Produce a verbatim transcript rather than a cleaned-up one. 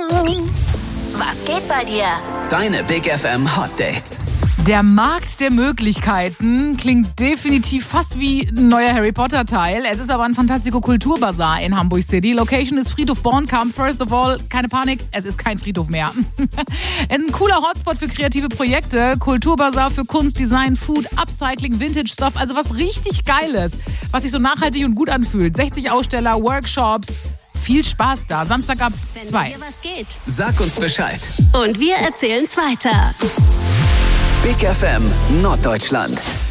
Was geht bei dir? Deine Big F M Hot Dates. Der Markt der Möglichkeiten klingt definitiv fast wie ein neuer Harry Potter Teil. Es ist aber ein Fantastico Kulturbazar in Hamburg City. Location ist Friedhof Bornkamp. First of all, keine Panik, es ist kein Friedhof mehr. Ein cooler Hotspot für kreative Projekte. Kulturbazar für Kunst, Design, Food, Upcycling, Vintage Stuff. Also was richtig Geiles, was sich so nachhaltig und gut anfühlt. sechzig Aussteller, Workshops. Viel Spaß da. Samstag ab zwei. Wenn bei dir was geht. Sag uns Bescheid. Und wir erzählen's weiter. Big F M Norddeutschland.